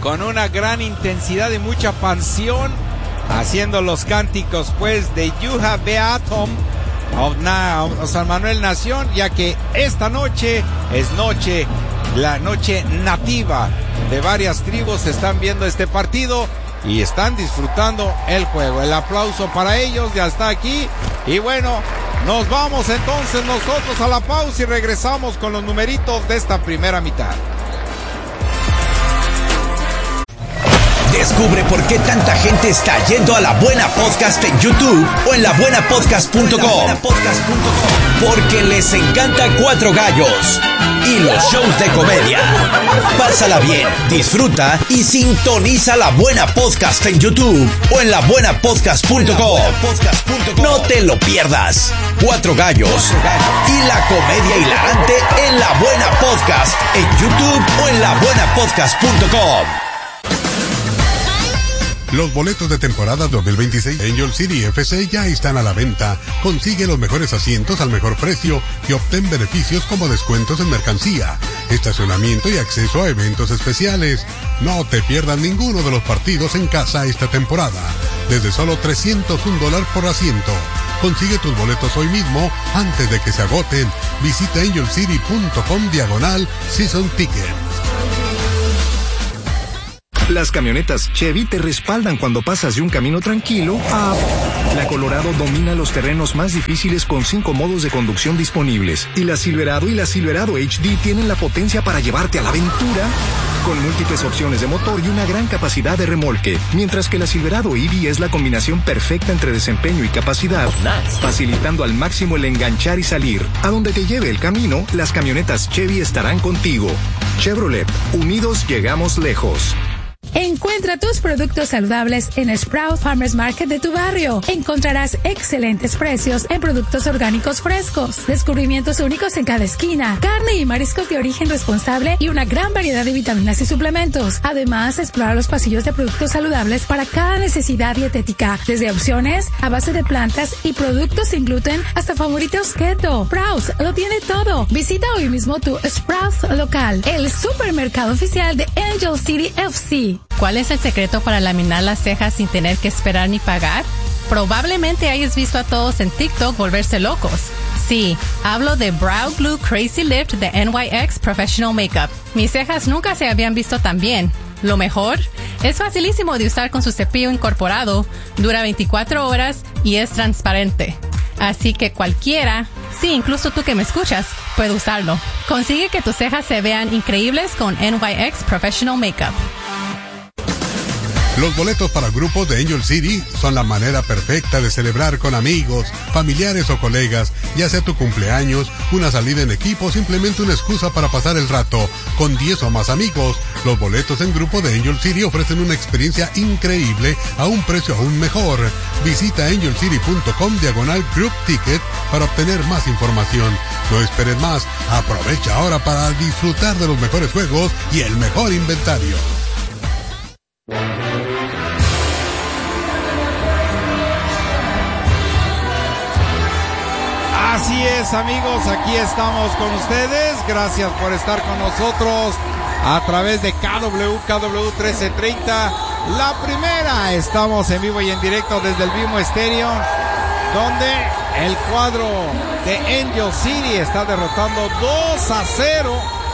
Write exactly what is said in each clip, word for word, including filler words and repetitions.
con una gran intensidad y mucha pasión, haciendo los cánticos pues de Yuha Beatom of, Na, of San Manuel Nación, ya que esta noche es noche, la noche nativa de varias tribus. Están viendo este partido y están disfrutando el juego. El aplauso para ellos ya está aquí. Y bueno, nos vamos entonces nosotros a la pausa y regresamos con los numeritos de esta primera mitad. Descubre por qué tanta gente está yendo a La Buena Podcast en YouTube o en la buena podcast punto com. Porque les encanta Cuatro Gallos y los shows de comedia. Pásala bien, disfruta y sintoniza La Buena Podcast en YouTube o en la buena podcast punto com. No te lo pierdas. Cuatro Gallos y la comedia hilarante en La Buena Podcast en YouTube o en la buena podcast punto com. Los boletos de temporada dos mil veintiséis Angel City F C ya están a la venta. Consigue los mejores asientos al mejor precio y obtén beneficios como descuentos en mercancía, estacionamiento y acceso a eventos especiales. No te pierdas ninguno de los partidos en casa esta temporada, desde solo trescientos un dólares por asiento. Consigue tus boletos hoy mismo antes de que se agoten. Visita angel city punto com diagonal season tickets. Las camionetas Chevy te respaldan cuando pasas de un camino tranquilo a... La Colorado domina los terrenos más difíciles con cinco modos de conducción disponibles. Y la Silverado y la Silverado H D tienen la potencia para llevarte a la aventura con múltiples opciones de motor y una gran capacidad de remolque. Mientras que la Silverado E V es la combinación perfecta entre desempeño y capacidad, facilitando al máximo el enganchar y salir. A donde te lleve el camino, las camionetas Chevy estarán contigo. Chevrolet, unidos llegamos lejos. Encuentra tus productos saludables en Sprout Farmers Market de tu barrio. Encontrarás excelentes precios en productos orgánicos frescos, descubrimientos únicos en cada esquina, carne y mariscos de origen responsable y una gran variedad de vitaminas y suplementos. Además, explora los pasillos de productos saludables para cada necesidad dietética, desde opciones a base de plantas y productos sin gluten hasta favoritos keto. Sprouts lo tiene todo. Visita hoy mismo tu Sprouts local, el supermercado oficial de Angel City F C. ¿Cuál es el secreto para laminar las cejas sin tener que esperar ni pagar? Probablemente hayas visto a todos en TikTok volverse locos. Sí, hablo de Brow Glue Crazy Lift de N Y X Professional Makeup. Mis cejas nunca se habían visto tan bien. Lo mejor, es facilísimo de usar con su cepillo incorporado, dura veinticuatro horas y es transparente. Así que cualquiera, sí, incluso tú que me escuchas, puede usarlo. Consigue que tus cejas se vean increíbles con N Y X Professional Makeup. Los boletos para grupos de Angel City son la manera perfecta de celebrar con amigos, familiares o colegas, ya sea tu cumpleaños, una salida en equipo o simplemente una excusa para pasar el rato con diez o más amigos. Los boletos en grupo de Angel City ofrecen una experiencia increíble a un precio aún mejor. Visita angel city punto com diagonal group ticket para obtener más información. No esperes más, aprovecha ahora para disfrutar de los mejores juegos y el mejor inventario. Así es, amigos, aquí estamos con ustedes. Gracias por estar con nosotros a través de K W K W trece treinta. La primera, estamos en vivo y en directo desde el Vimo Estéreo, donde el cuadro de Angel City está derrotando dos a cero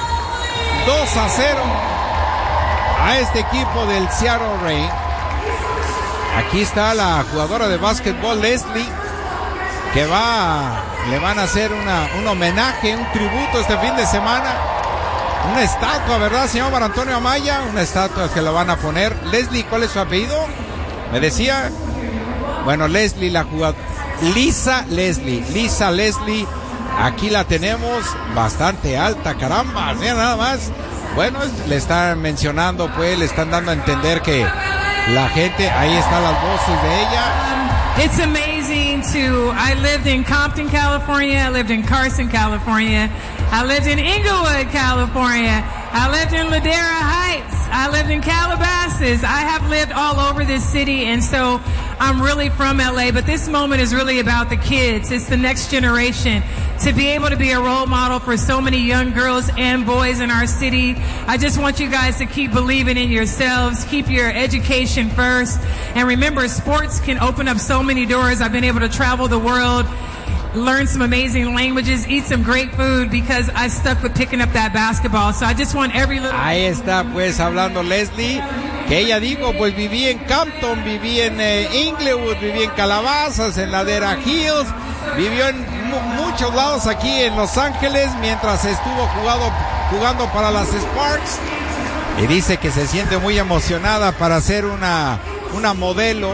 a este equipo del Seattle Reign. Aquí está la jugadora de básquetbol Leslie, que va, le van a hacer una, un homenaje, un tributo este fin de semana. Una estatua, ¿verdad, señor Mar Antonio Amaya? Una estatua que lo van a poner. Leslie, ¿cuál es su apellido? Me decía. Bueno, Leslie, la jugadora. Lisa Leslie. Lisa Leslie. Aquí la tenemos bastante alta, caramba. Mira nada más. Bueno, le están mencionando, pues, le están dando a entender que la gente, ahí están las voces de ella. It's amazing to, I lived in Compton, California. I lived in Carson, California. I lived in Inglewood, California. I lived in Ladera Heights. I lived in Calabasas. I have lived all over this city, and so I'm really from L A, but this moment is really about the kids. It's the next generation. To be able to be a role model for so many young girls and boys in our city, I just want you guys to keep believing in yourselves, keep your education first, and remember, sports can open up so many doors. I've been able to travel the world, learn some amazing languages, eat some great food because I stuck with picking up that basketball. So I just want every little... Ahí está pues hablando Leslie, que ella digo, pues viví en Campton, viví en eh, Inglewood, viví en Calabazas, en Ladera Hills, vivió en mu- muchos lados aquí en Los Ángeles mientras estuvo jugado, jugando para las Sparks, y dice que se siente muy emocionada para ser una, una modelo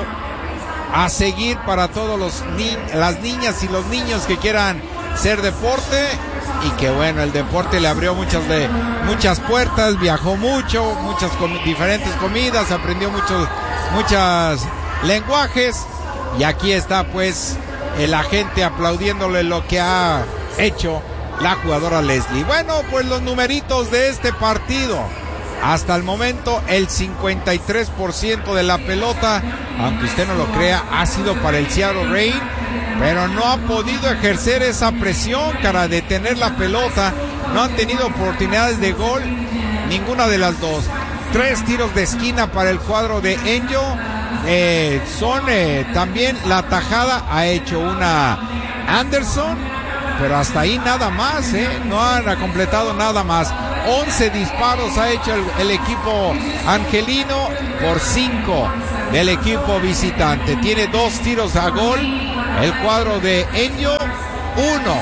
a seguir para todos los ni- las niñas y los niños que quieran ser deporte, y que bueno, el deporte le abrió muchas de muchas puertas, viajó mucho, muchas com- diferentes comidas, aprendió muchos muchos lenguajes, y aquí está pues la gente aplaudiéndole lo que ha hecho la jugadora Leslie. Bueno, pues los numeritos de este partido. Hasta el momento el cincuenta y tres por ciento de la pelota, aunque usted no lo crea, ha sido para el Seattle Reign, pero no ha podido ejercer esa presión, cara, de tener la pelota. No han tenido oportunidades de gol, ninguna de las dos. Tres tiros de esquina para el cuadro de Angel. Eh, son eh, también la tajada ha hecho una Anderson, pero hasta ahí nada más, eh, no han completado nada más. once disparos ha hecho el, el equipo angelino por cinco del equipo visitante. Tiene dos tiros a gol el cuadro de Angel, uno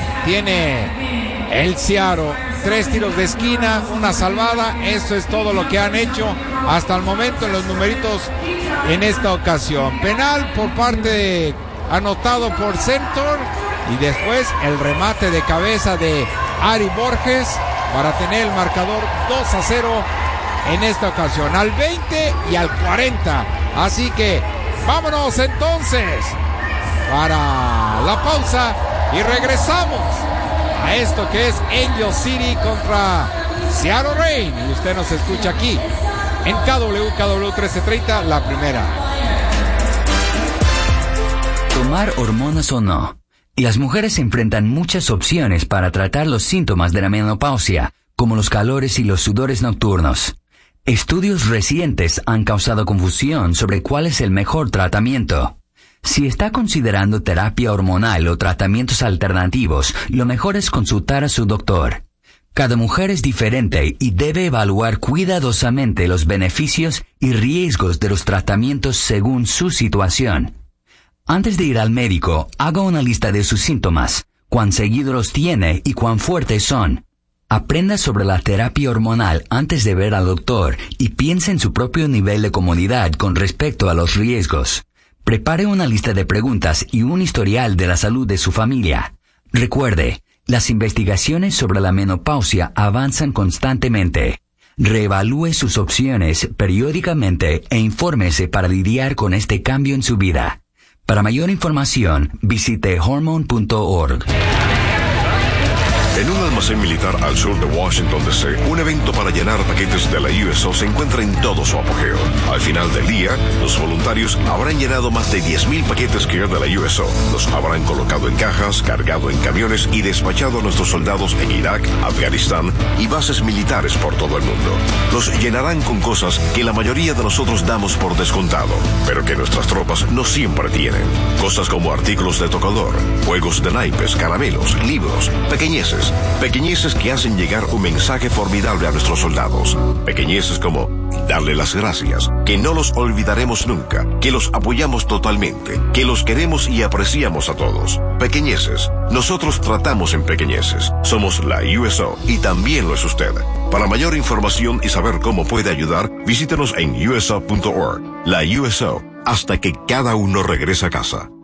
tiene el Seattle, tres tiros de esquina, una salvada. Eso es todo lo que han hecho hasta el momento en los numeritos en esta ocasión. Penal por parte de, anotado por Centor, y después el remate de cabeza de Ari Borges para tener el marcador dos a cero en esta ocasión, al veinte y al cuarenta. Así que vámonos entonces para la pausa y regresamos a esto que es Angel City contra Seattle Reign. Y usted nos escucha aquí en K W K W trece treinta, la primera. Tomar hormonas o no. Las mujeres enfrentan muchas opciones para tratar los síntomas de la menopausia, como los calores y los sudores nocturnos. Estudios recientes han causado confusión sobre cuál es el mejor tratamiento. Si está considerando terapia hormonal o tratamientos alternativos, lo mejor es consultar a su doctor. Cada mujer es diferente y debe evaluar cuidadosamente los beneficios y riesgos de los tratamientos según su situación. Antes de ir al médico, haga una lista de sus síntomas, cuán seguido los tiene y cuán fuertes son. Aprenda sobre la terapia hormonal antes de ver al doctor y piense en su propio nivel de comodidad con respecto a los riesgos. Prepare una lista de preguntas y un historial de la salud de su familia. Recuerde, las investigaciones sobre la menopausia avanzan constantemente. Reevalúe sus opciones periódicamente e infórmese para lidiar con este cambio en su vida. Para mayor información, visite hormone punto org. En un almacén militar al sur de Washington, D C, un evento para llenar paquetes de la U S O se encuentra en todo su apogeo. Al final del día, los voluntarios habrán llenado más de diez mil paquetes que de la U S O. Los habrán colocado en cajas, cargado en camiones y despachado a nuestros soldados en Irak, Afganistán y bases militares por todo el mundo. Los llenarán con cosas que la mayoría de nosotros damos por descontado, pero que nuestras tropas no siempre tienen. Cosas como artículos de tocador, juegos de naipes, caramelos, libros, pequeñeces. Pequeñeces que hacen llegar un mensaje formidable a nuestros soldados. Pequeñeces como darle las gracias, que no los olvidaremos nunca, que los apoyamos totalmente, que los queremos y apreciamos a todos. Pequeñeces. Nosotros tratamos en pequeñeces. Somos la U S O y también lo es usted. Para mayor información y saber cómo puede ayudar, visítenos en U S O punto org. La U S O, hasta que cada uno regrese a casa.